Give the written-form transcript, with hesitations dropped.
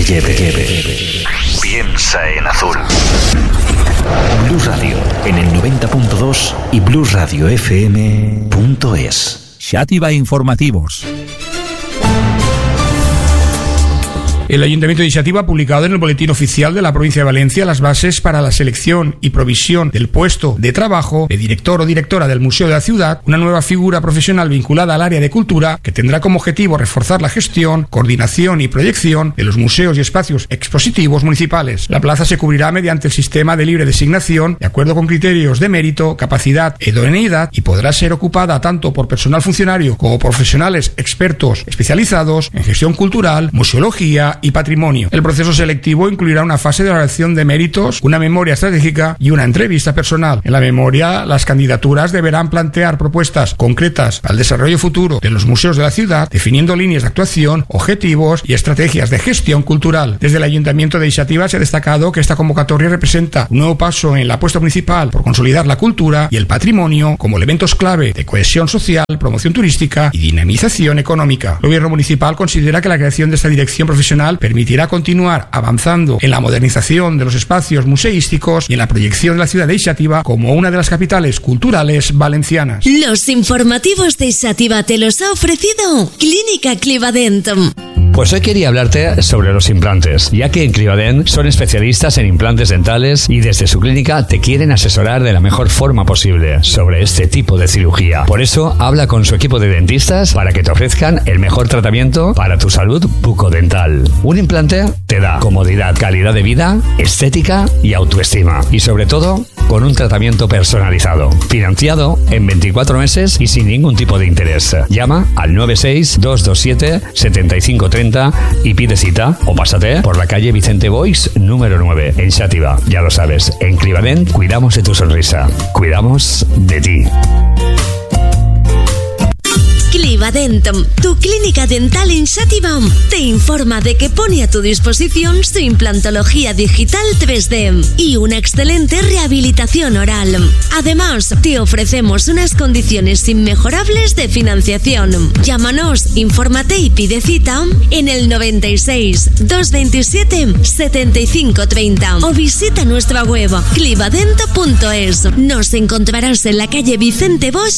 lleve. Piensa en azul. Blues Radio en el 90.2 y bluesradiofm.es. Xàtiva Informativos. El Ayuntamiento de Xàtiva ha publicado en el Boletín Oficial de la Provincia de Valencia las bases para la selección y provisión del puesto de trabajo de director o directora del Museo de la Ciudad, una nueva figura profesional vinculada al área de cultura que tendrá como objetivo reforzar la gestión, coordinación y proyección de los museos y espacios expositivos municipales. La plaza se cubrirá mediante el sistema de libre designación, de acuerdo con criterios de mérito, capacidad e idoneidad, y podrá ser ocupada tanto por personal funcionario como profesionales expertos especializados en gestión cultural, museología y patrimonio. El proceso selectivo incluirá una fase de valoración de méritos, una memoria estratégica y una entrevista personal. En la memoria, las candidaturas deberán plantear propuestas concretas al desarrollo futuro de los museos de la ciudad, definiendo líneas de actuación, objetivos y estrategias de gestión cultural. Desde el Ayuntamiento de Xàtiva se ha destacado que esta convocatoria representa un nuevo paso en la apuesta municipal por consolidar la cultura y el patrimonio como elementos clave de cohesión social, promoción turística y dinamización económica. El Gobierno municipal considera que la creación de esta dirección profesional permitirá continuar avanzando en la modernización de los espacios museísticos y en la proyección de la ciudad de Xàtiva como una de las capitales culturales valencianas. Los informativos de Xàtiva te los ha ofrecido Clínica Clivadent. Pues hoy quería hablarte sobre los implantes, ya que en Clivadent son especialistas en implantes dentales y desde su clínica te quieren asesorar de la mejor forma posible sobre este tipo de cirugía. Por eso, habla con su equipo de dentistas para que te ofrezcan el mejor tratamiento para tu salud bucodental. Un implante te da comodidad, calidad de vida, estética y autoestima. Y sobre todo, con un tratamiento personalizado, financiado en 24 meses y sin ningún tipo de interés. Llama al 96-227-7530 y pide cita o pásate por la calle Vicente Boix número 9 en Xàtiva. Ya lo sabes, en Clivadent cuidamos de tu sonrisa, cuidamos de ti. Clivadent, tu clínica dental en Xàtiva, te informa de que pone a tu disposición su implantología digital 3D y una excelente rehabilitación oral. Además, te ofrecemos unas condiciones inmejorables de financiación. Llámanos, infórmate y pide cita en el 96 227 7530 o visita nuestra web clivadent.es. Nos encontrarás en la calle Vicente Boix